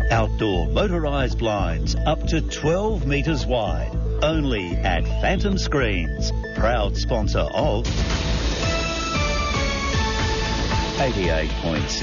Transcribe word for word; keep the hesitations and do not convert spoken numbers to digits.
Outdoor motorised blinds up to twelve metres wide. Only at Phantom Screens. Proud sponsor of eighty-eight point six.